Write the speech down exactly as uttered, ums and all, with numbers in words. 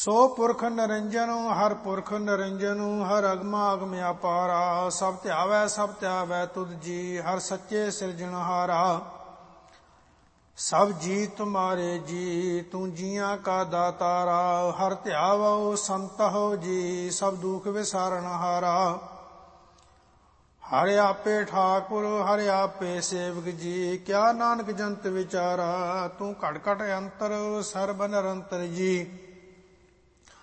ਸੋ ਪੁਰਖ ਨਿਰੰਜਨ ਹਰ ਪੁਰਖ ਨਿਰੰਜਨ ਹਰ ਅਗਮਾ ਅਗਮ ਅਪਾਰਾ। ਸਭ ਧਿਆਵੈ ਸਭ ਧਿਆਵੈ ਤੁਧ ਜੀ ਹਰ ਸੱਚੇ ਸਿਰਜਣਹਾਰਾ। ਸਭ ਜੀ ਤੁਮਾਰੇ ਜੀ ਤੂੰ ਜੀਆਂ ਕਾ ਦਾਤਾਰਾ। ਹਰ ਧਿਆਵੋ ਸੰਤਹੁ ਜੀ ਸਭ ਦੁਖ ਵਿਸਾਰਣਹਾਰਾ। ਹਰਿ ਆਪੇ ਠਾਕੁਰ ਹਰਿ ਆਪੇ ਸੇਵਕ ਜੀ ਕਿਆ ਨਾਨਕ ਜੰਤ ਵਿਚਾਰਾ। ਤੂੰ ਘਟ ਘਟ ਅੰਤਰ ਸਰਬ ਨਿਰੰਤਰ ਜੀ